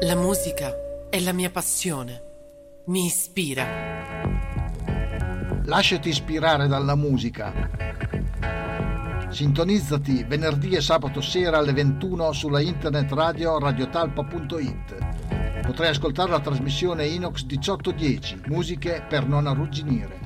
La musica è la mia passione. Mi ispira. Lasciati ispirare dalla musica. Sintonizzati venerdì e sabato sera alle 21 sulla internet radio radiotalpa.it. Potrai ascoltare la trasmissione Inox 1810, musiche per non arrugginire.